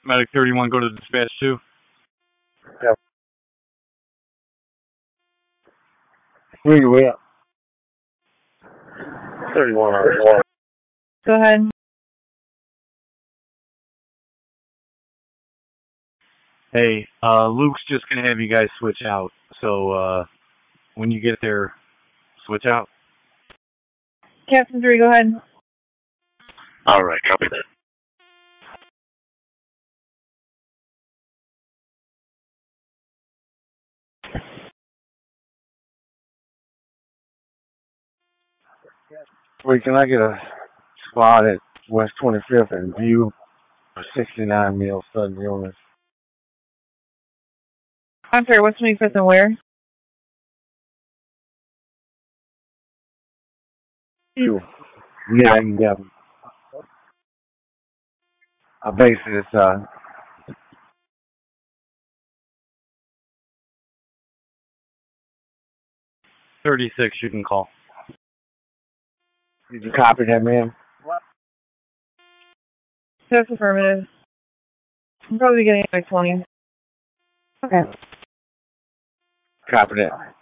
Medic 31, go to dispatch 2. Yeah. Where you at? 31 on. Go ahead. Hey, Luke's just gonna have you guys switch out. So, when you get there, switch out. Captain 3, go ahead. Alright, copy that. Wait, can I get a spot at West 25th and view a 69 mil sudden illness? I'm sorry, what's 25th and where? View. Yeah. I base it, it's, 36, you can call. did you copy that, man? That's affirmative. I'm probably getting like 20. Okay. Copy that.